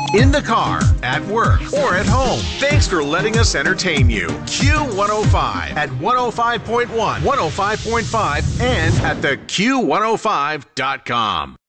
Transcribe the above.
in the car, at work, or at home. Thanks for letting us entertain you. Q105 at 105.1, 105.5, and at theq105.com.